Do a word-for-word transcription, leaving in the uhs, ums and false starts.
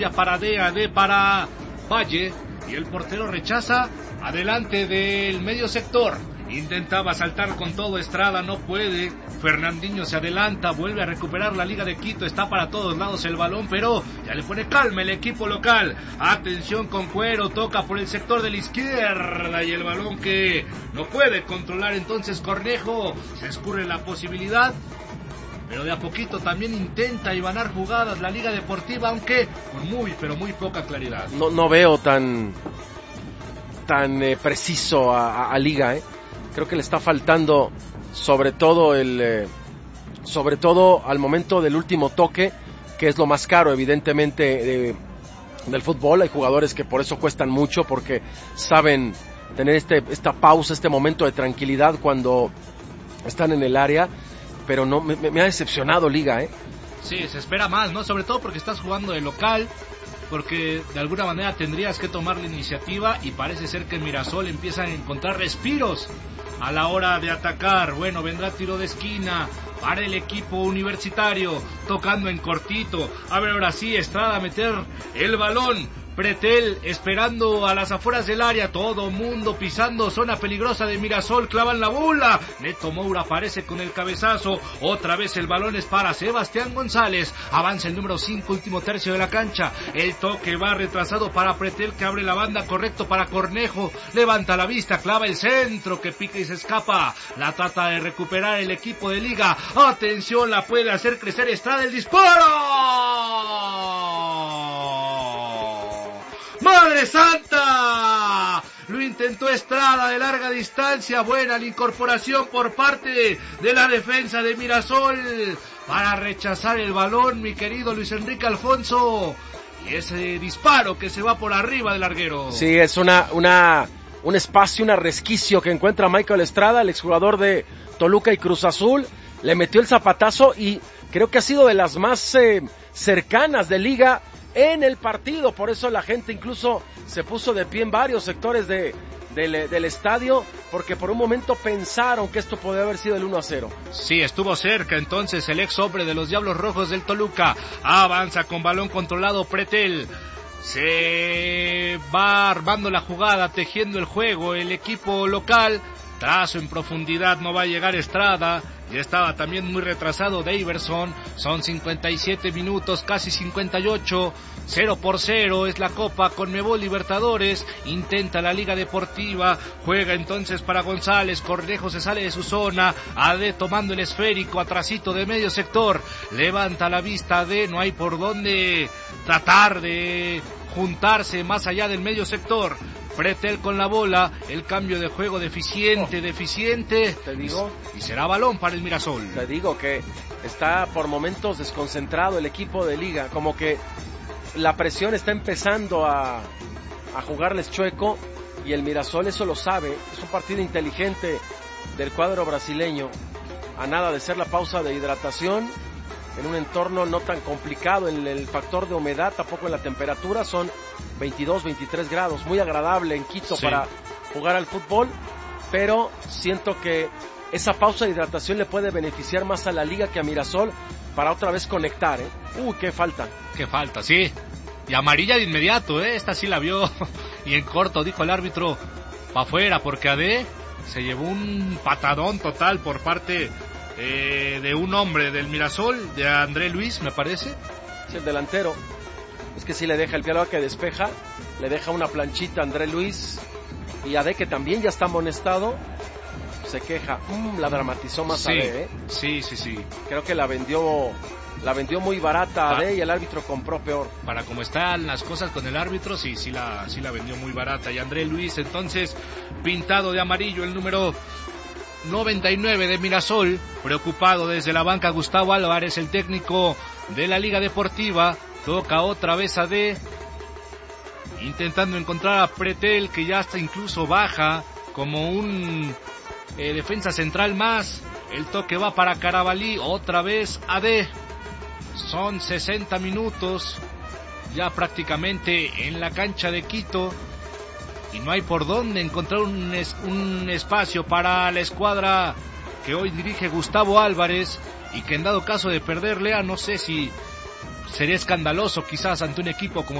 para D, A D para Valle, y el portero rechaza adelante del medio sector. Intentaba saltar con todo Estrada, no puede. Fernandinho se adelanta, vuelve a recuperar la Liga de Quito, está para todos lados el balón, pero ya le pone calma el equipo local. Atención con Cuero, toca por el sector de la izquierda y el balón que no puede controlar entonces Cornejo. Se escurre la posibilidad, pero de a poquito también intenta ivanar jugadas la Liga Deportiva, aunque con muy, pero muy poca claridad. No, no veo tan, tan eh, preciso a, a, a Liga, ¿eh? Creo que le está faltando sobre todo el eh, sobre todo al momento del último toque, que es lo más caro evidentemente de, del fútbol. Hay jugadores que por eso cuestan mucho, porque saben tener este esta pausa, este momento de tranquilidad cuando están en el área, pero no me, me ha decepcionado Liga, ¿eh? Sí, se espera más, ¿no? Sobre todo porque estás jugando de local, porque de alguna manera tendrías que tomar la iniciativa, y parece ser que Mirasol empieza a encontrar respiros a la hora de atacar. Bueno, vendrá tiro de esquina para el equipo universitario, tocando en cortito. A ver, ahora sí, Estrada a meter el balón. Pretel esperando a las afueras del área, todo mundo pisando zona peligrosa de Mirasol, clavan la bola. Neto Moura aparece con el cabezazo, otra vez el balón es para Sebastián González. Avanza el número cinco, último tercio de la cancha. El toque va retrasado para Pretel, que abre la banda, correcto para Cornejo. Levanta la vista, clava el centro, que pica y se escapa. La trata de recuperar el equipo de Liga. Atención, la puede hacer crecer Estrada, el disparo. ¡Madre Santa! Lo intentó Estrada de larga distancia. Buena la incorporación por parte de la defensa de Mirasol para rechazar el balón, mi querido Luis Enrique Alfonso. Y ese disparo que se va por arriba del larguero. Sí, es una, una, un espacio, un resquicio que encuentra Michael Estrada, el exjugador de Toluca y Cruz Azul. Le metió el zapatazo y creo que ha sido de las más eh, cercanas de Liga en el partido. Por eso la gente incluso se puso de pie en varios sectores de, del, del estadio, porque por un momento pensaron que esto podía haber sido el uno a cero. Sí, estuvo cerca entonces el ex hombre de los Diablos Rojos del Toluca. Avanza con balón controlado Pretel. Se va armando la jugada, tejiendo el juego el equipo local. Trazo en profundidad, no va a llegar Estrada. Ya estaba también muy retrasado Daverson. Son cincuenta y siete minutos, casi cincuenta y ocho. cero por cero es la Copa Conmebol Libertadores. Intenta la Liga Deportiva. Juega entonces para González. Cornejo se sale de su zona. A D tomando el esférico, atrasito de medio sector. Levanta la vista A D. No hay por dónde tratar de juntarse más allá del medio sector. Pretel con la bola, el cambio de juego deficiente, oh, deficiente, te digo, y será balón para el Mirasol. Te digo que está por momentos desconcentrado el equipo de Liga, como que la presión está empezando a, a jugarles chueco, y el Mirasol eso lo sabe. Es un partido inteligente del cuadro brasileño, a nada de ser la pausa de hidratación, en un entorno no tan complicado en el factor de humedad, tampoco en la temperatura. Son veintidós, veintitrés grados, muy agradable en Quito, sí, para jugar al fútbol, pero siento que esa pausa de hidratación le puede beneficiar más a la Liga que a Mirasol para otra vez conectar, ¿eh? Uy, qué falta. Qué falta, sí. Y amarilla de inmediato, ¿eh? Esta sí la vio. Y en corto dijo el árbitro, pa' afuera, porque A D se llevó un patadón total por parte eh, de un hombre del Mirasol, de André Luis, me parece. Es el delantero. Es que si le deja el pie que despeja, le deja una planchita a André Luis, y A D, que también ya está amonestado, se queja. Mm, la dramatizó más, sí, A D, ¿eh? Sí, sí, sí. Creo que la vendió, la vendió muy barata a D, y el árbitro compró peor. Para como están las cosas con el árbitro, sí, sí la, sí la vendió muy barata. Y André Luis, entonces, pintado de amarillo, el número noventa y nueve de Mirasol, preocupado desde la banca Gustavo Álvarez, el técnico de la Liga Deportiva. Toca otra vez A D, intentando encontrar a Pretel, que ya hasta incluso baja como un eh, defensa central más. El toque va para Carabalí, otra vez A D. Son sesenta minutos ya prácticamente en la cancha de Quito, y no hay por dónde encontrar un, es, un espacio para la escuadra que hoy dirige Gustavo Álvarez, y que en dado caso de perder Lea, no sé si sería escandaloso quizás ante un equipo como